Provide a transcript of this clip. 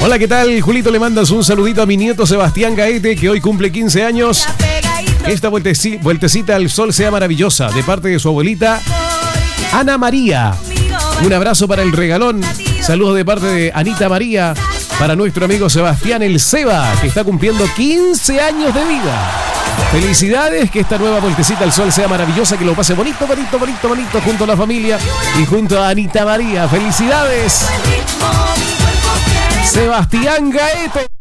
Hola, ¿qué tal? Julito, le mandas un saludito a mi nieto Sebastián Gaete, que hoy cumple 15 años. Que esta vueltecita al sol sea maravillosa, de parte de su abuelita Ana María. Un abrazo para el regalón. Saludos de parte de Anita María para nuestro amigo Sebastián el Seba, que está cumpliendo 15 años de vida. Felicidades, que esta nueva vueltecita al sol sea maravillosa, que lo pase bonito, bonito, bonito, bonito junto a la familia y junto a Anita María. Felicidades, Sebastián Gaete.